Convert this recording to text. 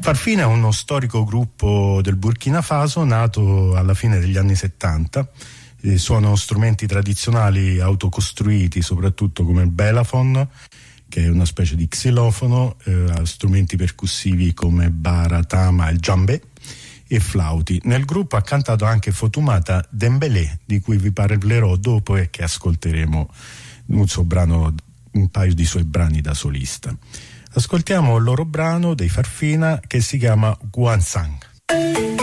Farfina è uno storico gruppo del Burkina Faso nato alla fine degli anni 70. Suonano strumenti tradizionali autocostruiti, soprattutto come il belafon, che è una specie di xilofono, strumenti percussivi come bara, tama e djembé, e flauti. Nel gruppo ha cantato anche Fatoumata Dembélé, di cui vi parlerò dopo e che ascolteremo un paio di suoi brani da solista. Ascoltiamo il loro brano dei Farfina che si chiama Guansang.